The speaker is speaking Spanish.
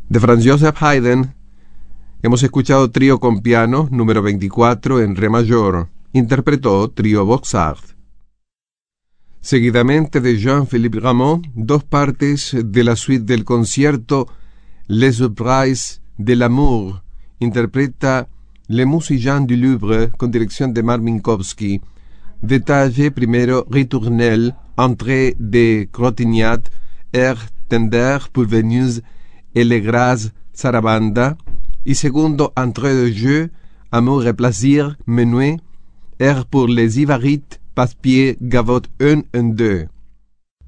De Franz Joseph Haydn hemos escuchado Trío con piano número 24 en re mayor. Interpretó Trío Boxart. Seguidamente de Jean-Philippe Rameau, dos partes de la suite del concierto Les Surprises de l'amour. Interpreta Les Musiciens du Louvre con dirección de Marc Minkowski. Detalle primero Ritournelle, entrée de Crotignat, air tender pour Vénus et les grâces sarabanda, y segundo entrée de jeu, amour et plaisir, menuet, air pour les Ivarites, passe-pied, gavotte 1 et 2.